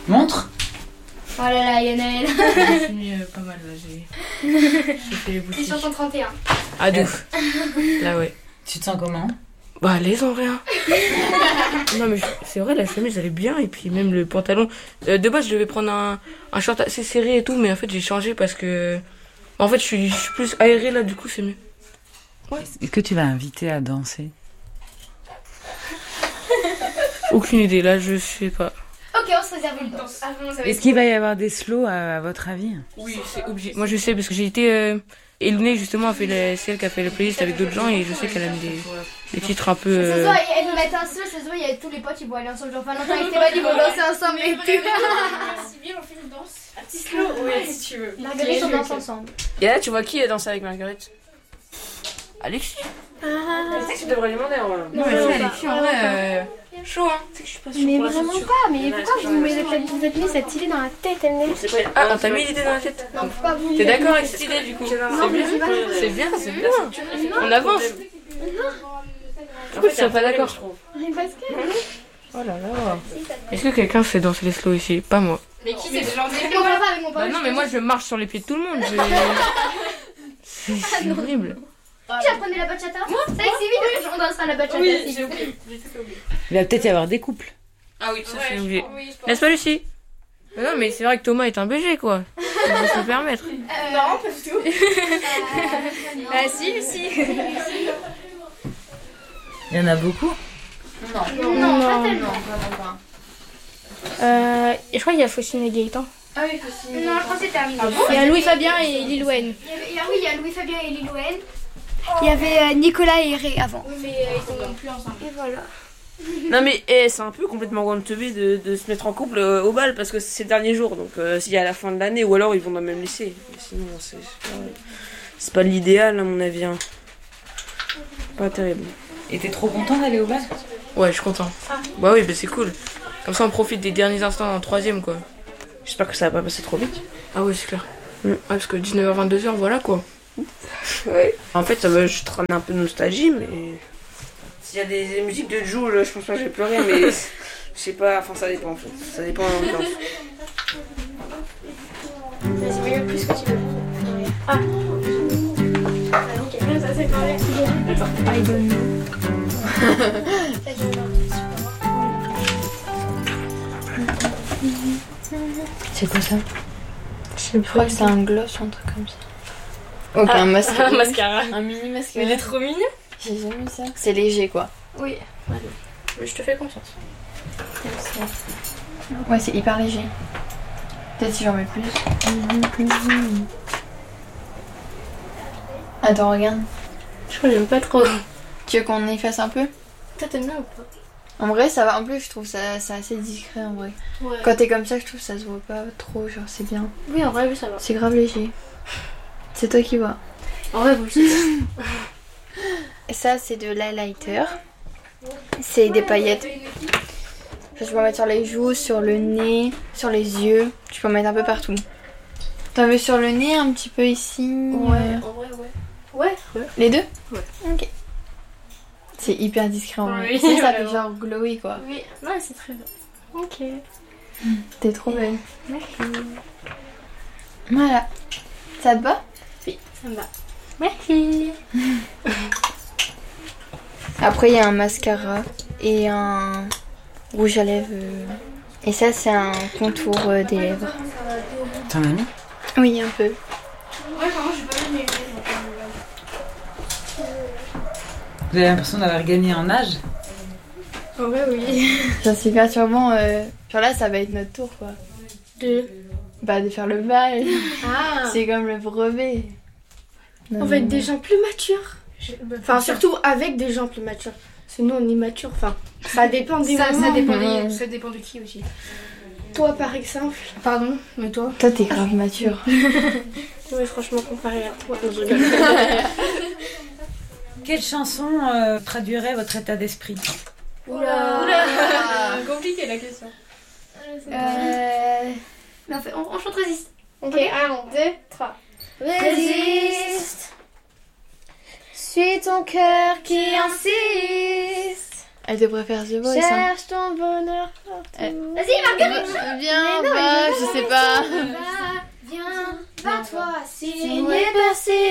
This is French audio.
Montre. Oh là là, Yannel. J'ai fini pas mal là, j'ai fait les boutiques. C'est sur ton 31. Ah de ouf. Là ouais. Tu te sens comment? Bah à l'aise en vrai. Non mais c'est vrai, la chemise elle est bien et puis même le pantalon. De base je devais prendre un short assez serré et tout, mais en fait j'ai changé parce que en fait je suis plus aérée là, du coup c'est mieux. Ouais. Est-ce que tu vas inviter à danser? Aucune idée, là je sais pas. Ok, on se réserve une danse. Est-ce qu'il va y avoir des slows à votre avis? Oui, c'est obligé. Moi je sais parce que j'ai été Elouné justement c'est elle qui a fait la playlist avec d'autres gens et je sais qu'elle a mis des titres un peu. Ça se voit, elle nous mettait un slow, ça se voit, il y a tous les potes ils vont aller ensemble. Genre Valentin et Stéphane ils vont danser ensemble et tout. Si bien on fait une danse. Un petit slow, ouais, si tu veux. Marguerite, on danse ensemble. Et là tu vois qui est dansé avec Marguerite? Alexis. Je sais que tu devrais lui demander en vrai. Non mais Alexis en vrai chaud hein. C'est que je suis pas sûre. Mais pour la vraiment ceinture. pas, mais pourquoi vous avez mis cette idée dans la tête, elle On sait pas. Ah, t'as mis l'idée dans la tête? Non, pourquoi vous? T'es d'accord avec cette idée du coup? Non, mais C'est bien. On avance. En fait, je suis pas d'accord. Mais parce que. Oh là là. Est-ce que quelqu'un sait danser les slow ici? Pas moi. Mais qui c'est déjà Mais on va pas avec mon Bah pote. non mais moi je marche sur les pieds de tout le monde. C'est horrible. Qui apprenait la bachata? Moi? C'est avec Sylvie, on dansera la bachata. Oui, si. j'ai oublié. Il va peut-être y avoir des couples. Ah oui, ça c'est Ouais, obligé. oui, je pense. N'est-ce pas Lucie? Non mais c'est vrai que Thomas est un BG quoi. On peut se le permettre. Non, pas du tout. Bah si, Lucie. Il y en a beaucoup. Non, pas tellement. Je crois qu'il y a Faucine et Gaëtan. Ah oui, possible. Non, je crois que c'est terminé. Il y a Louis Fabien et Lilwen. Il y a Louis-Fabien et Lilwen. Il y avait Nicolas et Ré avant. Oui, mais ils sont plus ensemble. Et voilà. Non mais c'est un peu complètement grande teubé de se mettre en couple au bal parce que c'est le dernier jour donc s'il y a à la fin de l'année ou alors ils vont dans le même lycée. Mais sinon c'est pas l'idéal à mon avis. Hein. Pas terrible. Et t'es trop content d'aller au bal? Ouais je suis content. Bah oui bah c'est cool. Comme ça on profite des derniers instants en troisième quoi. J'espère que ça va pas passer trop vite. Ah oui c'est clair. Ouais, parce que 19h 22h voilà quoi. Ouais. En fait je traîne un peu de nostalgie mais... S'il y a des musiques de Jul, je pense pas que je vais pleurer, mais je sais pas, enfin ça dépend en fait. Ça dépend de l'ambiance. Vas-y, regarde plus ce que tu veux. Ah. Nickel, ça c'est parlé. I don't know. C'est quoi ça? Je crois que c'est un gloss ou un truc comme ça. Ok, un mascara. Un mascara. Un mini mascara. Mais il est trop mignon. J'ai jamais vu ça. C'est léger quoi. Oui. Mais je te fais confiance. Ouais, c'est hyper léger. Peut-être si j'en mets plus. Attends, regarde. Je crois que j'aime pas trop. Tu veux qu'on efface un peu? Toi t'aimes bien ou pas? En vrai, ça va. En plus, je trouve ça c'est assez discret en vrai. Ouais. Quand t'es comme ça, je trouve que ça se voit pas trop. Genre, c'est bien. Oui, en vrai, oui, ça va. C'est grave léger. C'est toi qui vois. En vrai, vous le savez. Ça, c'est de l'highlighter. C'est des paillettes. Tu peux en mettre sur les joues, sur le nez, sur les yeux. Tu peux en mettre un peu partout. T'en veux sur le nez, un petit peu ici. En vrai, ouais. Ouais. Les deux? Ouais. Ok. C'est hyper discret en vrai. Oui, Ça fait vraiment. genre glowy quoi. Oui, non, c'est très bien. Ok. T'es trop belle. Merci. Voilà. Ça te va? Oui, ça me va. Merci. Après, il y a un mascara et un rouge à lèvres. Et ça, c'est un contour des lèvres. T'en as mis? Oui, un peu. Vous avez l'impression d'avoir gagné en âge? En vrai, oui. Ça, c'est pas sûrement. Genre là, ça va être notre tour quoi. De faire le bal. Ah. C'est comme le brevet. Non, On va être non. des gens plus matures. Enfin, surtout avec des gens plus matures. Parce que nous, on est matures. Enfin, ça dépend des moments. Mhm. Ça dépend de qui aussi. Toi, par exemple. Pardon, mais toi? Toi, t'es grave mature. Oui, franchement, comparé à toi. Non, je rigole. Quelle chanson traduirait votre état d'esprit? Oula. Compliqué la question. Mais en fait, on chante Résiste. Ok, 1, 2, 3. Résiste. Suis ton cœur qui insiste. Elle te préfère The Voice. Hein. Cherche ton bonheur. Vas-y, Marguerite. Viens, va, je sais pas. Viens, va toi, c'est n'est passé.